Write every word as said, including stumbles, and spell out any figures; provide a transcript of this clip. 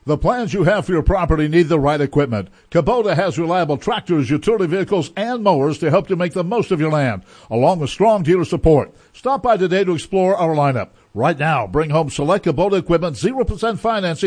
The plans you have for your property need the right equipment. Kubota has reliable tractors, utility vehicles, and mowers to help you make the most of your land, along with strong dealer support. Stop by today to explore our lineup. Right now, bring home select Kubota equipment, zero percent financing,